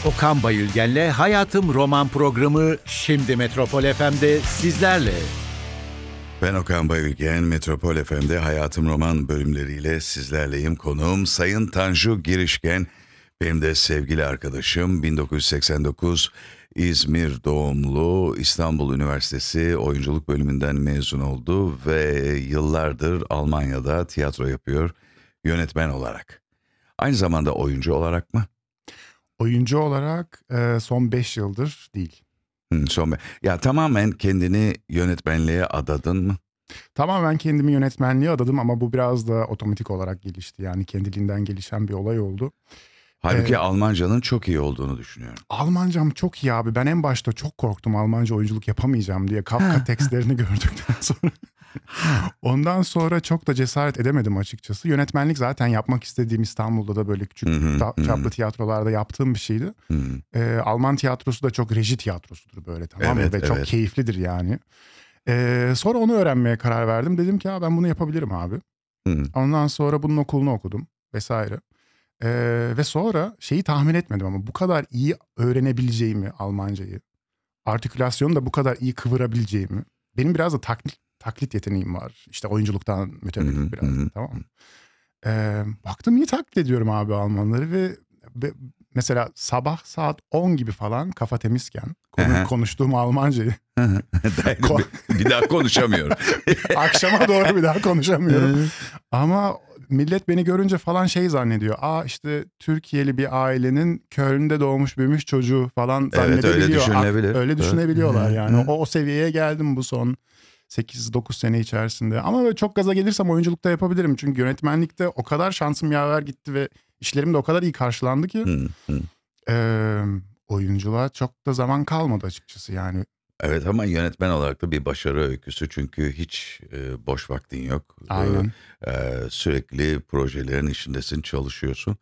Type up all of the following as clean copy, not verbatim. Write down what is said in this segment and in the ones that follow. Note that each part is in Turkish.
Okan Bayülgen'le Hayatım Roman programı şimdi Metropol FM'de sizlerle. Ben Okan Bayülgen, Metropol FM'de Hayatım Roman bölümleriyle sizlerleyim. Konuğum Sayın Tanju Girişken, benim de sevgili arkadaşım. 1989 İzmir doğumlu, İstanbul Üniversitesi oyunculuk bölümünden mezun oldu ve yıllardır Almanya'da tiyatro yapıyor yönetmen olarak. Aynı zamanda oyuncu olarak mı? Oyuncu olarak son 5 yıldır değil. Ya tamamen kendini yönetmenliğe adadın mı? Tamamen kendimi yönetmenliğe adadım ama bu biraz da otomatik olarak gelişti. Yani kendiliğinden gelişen bir olay oldu. Halbuki Almancanın çok iyi olduğunu düşünüyorum. Almancam çok iyi abi. Ben en başta çok korktum Almanca oyunculuk yapamayacağım diye. Kafka tekstlerini gördükten sonra. Ondan sonra çok da cesaret edemedim açıkçası. Yönetmenlik zaten yapmak istediğim, İstanbul'da da böyle küçük çaplı tiyatrolarda yaptığım bir şeydi. Alman tiyatrosu da çok reji tiyatrosudur böyle, tamam mı? Ve çok keyiflidir yani. Sonra onu öğrenmeye karar verdim. Dedim ki ben bunu yapabilirim abi. Ondan sonra bunun okulunu okudum vesaire. Ve sonra şeyi tahmin etmedim ama bu kadar iyi öğrenebileceğimi Almancayı, artikülasyonu da bu kadar iyi kıvırabileceğimi. Benim biraz da taklit yeteneğim var. İşte oyunculuktan mütevellit biraz, tamam mı? Baktım iyi taklit ediyorum abi Almanları ve mesela sabah saat 10 gibi falan kafa temizken konuştuğum Almancayı bir daha konuşamıyorum. Akşama doğru bir daha konuşamıyorum. Ama millet beni görünce falan şey zannediyor. İşte Türkiye'li bir ailenin Köln'de doğmuş büyümüş çocuğu falan zannedebiliyor. Evet, öyle düşünülebilir. Öyle düşünebiliyorlar yani. O seviyeye geldim bu son 8-9 sene içerisinde. Ama böyle çok gaza gelirsem oyunculukta yapabilirim. Çünkü yönetmenlikte o kadar şansım yaver gitti ve işlerim de o kadar iyi karşılandı ki oyunculuğa çok da zaman kalmadı açıkçası yani. Evet, ama yönetmen olarak da bir başarı öyküsü, çünkü hiç boş vaktin yok. Aynen. Sürekli projelerin içindesin, çalışıyorsun.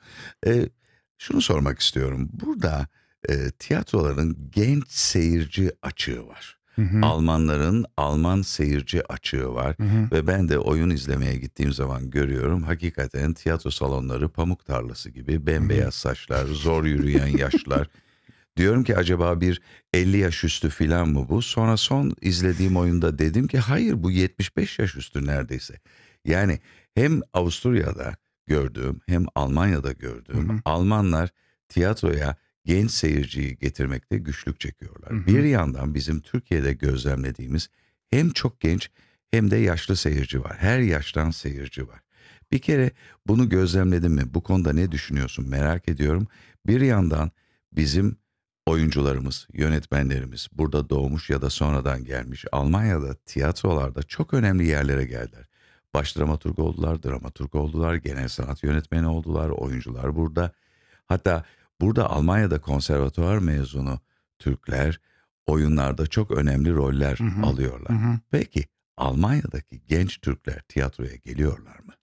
Şunu sormak istiyorum. Burada tiyatroların genç seyirci açığı var. Almanların Alman seyirci açığı var ve ben de oyun izlemeye gittiğim zaman görüyorum. Hakikaten tiyatro salonları pamuk tarlası gibi, bembeyaz saçlar, zor yürüyen yaşlar. Diyorum ki acaba bir 50 yaş üstü falan mı bu? Sonra son izlediğim oyunda dedim ki hayır, bu 75 yaş üstü neredeyse. Yani hem Avusturya'da gördüğüm hem Almanya'da gördüğüm Almanlar tiyatroya genç seyirciyi getirmekte güçlük çekiyorlar. Bir yandan bizim Türkiye'de gözlemlediğimiz hem çok genç hem de yaşlı seyirci var. Her yaştan seyirci var. Bir kere bunu gözlemledin mi? Bu konuda ne düşünüyorsun? Merak ediyorum. Bir yandan bizim oyuncularımız, yönetmenlerimiz burada doğmuş ya da sonradan gelmiş. Almanya'da tiyatrolarda çok önemli yerlere geldiler. Baş dramaturg oldular, dramaturg oldular, genel sanat yönetmeni oldular, oyuncular burada. Hatta burada Almanya'da konservatuvar mezunu Türkler oyunlarda çok önemli roller alıyorlar. Peki Almanya'daki genç Türkler tiyatroya geliyorlar mı?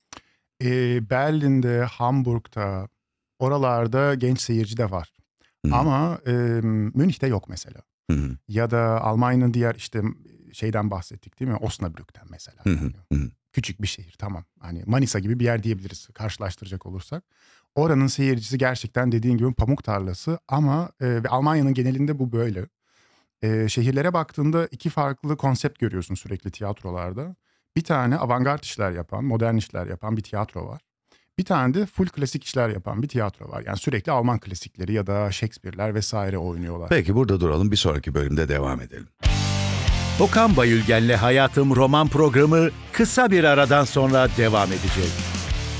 Berlin'de, Hamburg'da, oralarda genç seyirci de var. Ama Münih'te yok mesela. Ya da Almanya'nın diğer işte şeyden bahsettik değil mi? Osnabrück'ten mesela. Yani. Küçük bir şehir, tamam. Hani Manisa gibi bir yer diyebiliriz karşılaştıracak olursak. Oranın seyircisi gerçekten dediğin gibi pamuk tarlası ama ve Almanya'nın genelinde bu böyle. Şehirlere baktığında iki farklı konsept görüyorsun sürekli tiyatrolarda. Bir tane avantgard işler yapan, modern işler yapan bir tiyatro var. Bir tane de full klasik işler yapan bir tiyatro var. Yani sürekli Alman klasikleri ya da Shakespeare'ler vesaire oynuyorlar. Peki burada duralım, bir sonraki bölümde devam edelim. Okan Bayülgen'le Hayatım Roman programı kısa bir aradan sonra devam edecek.